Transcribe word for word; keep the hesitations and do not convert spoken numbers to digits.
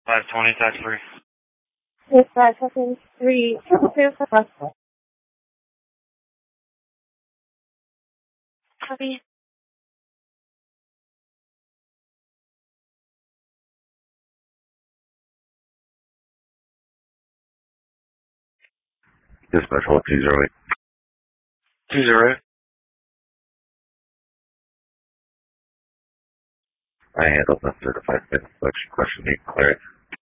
five twenty, tax free. Yes, five seven three triple two for Russell. Copy. Dispatch one two zero eight. Two zero eight. I handled the certified inspection question. Need clearance.